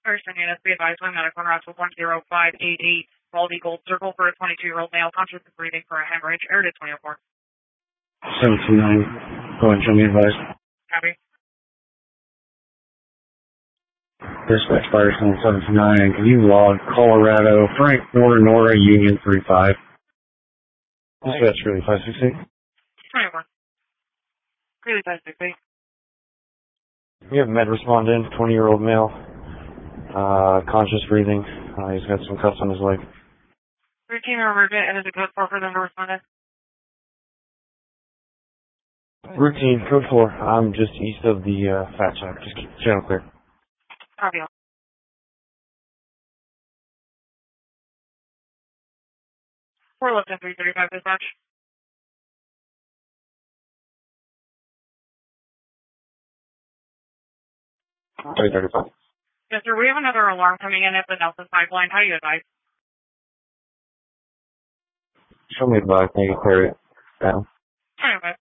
Person units be advised when medical route to 10588 Baldy Gold Circle for a 22-year-old male conscious of breathing for a hemorrhage, air to 24. 729. Go ahead and show me advice. Copy. Dispatch fire 729. Can you log Colorado, Frank, Nora, Union 35? Dispatch really 560. 24. Really 560. We have med respond in, 20-year-old male, conscious breathing. He's got some cuts on his leg. Routine or emergent, and is a code 4 for them to respond in? Routine, code 4. I'm just east of the fat shop. Just keep the channel clear. Copy. 4 left and 335 dispatch. $335. Yes, sir. We have another alarm coming in at the Nelson pipeline. How do you advise? Show me advice. Maybe clear it down. 25.